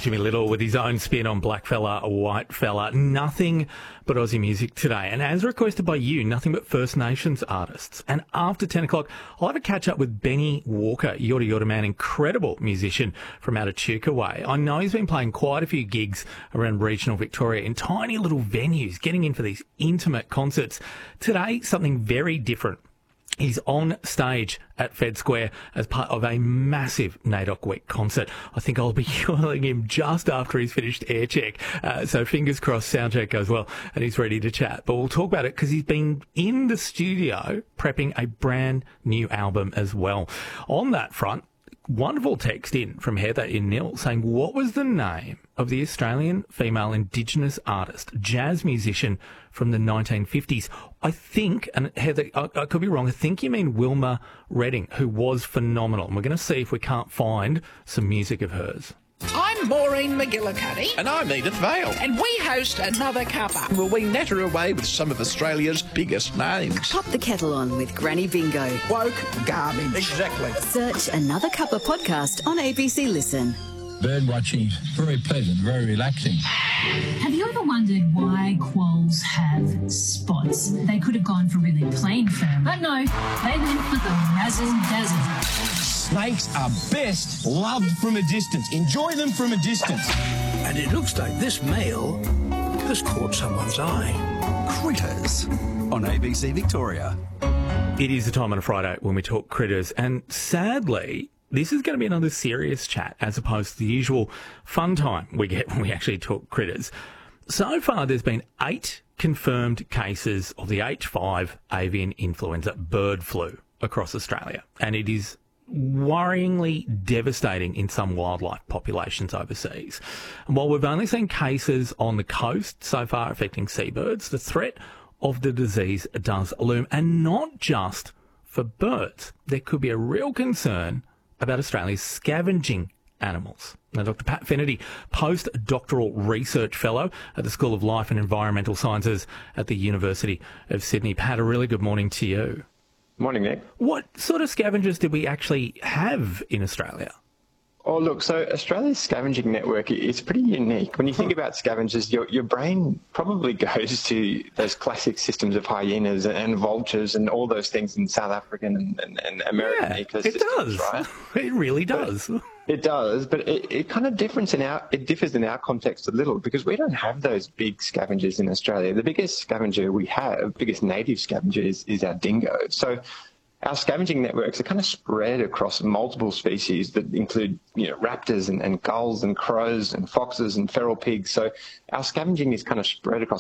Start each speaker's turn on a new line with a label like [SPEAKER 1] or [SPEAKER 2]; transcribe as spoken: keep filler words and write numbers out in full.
[SPEAKER 1] Jimmy Little with his own spin on Black Fella, White Fella. Nothing but Aussie music today. And as requested by you, nothing but First Nations artists. And after ten o'clock, I'll have a catch up with Benny Walker, Yorta Yorta Man, incredible musician from out of Chuka Way. I know he's been playing quite a few gigs around regional Victoria in tiny little venues, getting in for these intimate concerts. Today, something very different. He's on stage at Fed Square as part of a massive NAIDOC Week concert. I think I'll be calling him just after he's finished air check. Uh, so fingers crossed sound check goes well and he's ready to chat. But we'll talk about it because he's been in the studio prepping a brand new album as well. On that front, wonderful text in from Heather in Nil saying, what was the name of the Australian female Indigenous artist, jazz musician from the nineteen fifties? I think, and Heather, I, I could be wrong, I think you mean Wilma Redding, who was phenomenal. And we're going to see if we can't find some music of hers.
[SPEAKER 2] I'm Maureen McGillicuddy.
[SPEAKER 3] And I'm Edith Vale.
[SPEAKER 2] And we host Another Cuppa.
[SPEAKER 3] Will we natter away with some of Australia's biggest names?
[SPEAKER 4] Pop the kettle on with Granny Bingo.
[SPEAKER 2] Woke garbage.
[SPEAKER 3] Exactly.
[SPEAKER 4] Search Another Cuppa podcast on A B C Listen.
[SPEAKER 5] Bird watching is very pleasant, very relaxing.
[SPEAKER 6] Have you ever wondered why quolls have spots? They could have gone for really plain fur, but no, they went for the razzle dazzle.
[SPEAKER 5] Snakes are best loved from a distance. Enjoy them from a distance.
[SPEAKER 7] And it looks like this male has caught someone's eye.
[SPEAKER 8] Critters on A B C Victoria.
[SPEAKER 1] It is the time on a Friday when we talk critters, and sadly, this is going to be another serious chat as opposed to the usual fun time we get when we actually talk critters. So far, there's been eight confirmed cases of the H five avian influenza bird flu across Australia, and it is worryingly devastating in some wildlife populations overseas. And while we've only seen cases on the coast so far affecting seabirds, the threat of the disease does loom, and not just for birds. There could be a real concern about Australia's scavenging animals. Now, Doctor Pat Finnerty, postdoctoral research fellow at the School of Life and Environmental Sciences at the University of Sydney. Pat, a really good morning to you.
[SPEAKER 9] Morning, Nick.
[SPEAKER 1] What sort of scavengers did we actually have in Australia?
[SPEAKER 9] Oh, look, so Australia's scavenging network is pretty unique. When you think about scavengers, your your brain probably goes to those classic systems of hyenas and vultures and all those things in South African and, and, and American
[SPEAKER 1] yeah,
[SPEAKER 9] ecosystems,
[SPEAKER 1] it does.
[SPEAKER 9] right?
[SPEAKER 1] It really does.
[SPEAKER 9] But it does, but it, it kind of differs in our it differs in our context a little because we don't have those big scavengers in Australia. The biggest scavenger we have, biggest native scavenger is, is our dingo. So our scavenging networks are kind of spread across multiple species that include, you know, raptors and, and gulls and crows and foxes and feral pigs. So our scavenging is kind of spread across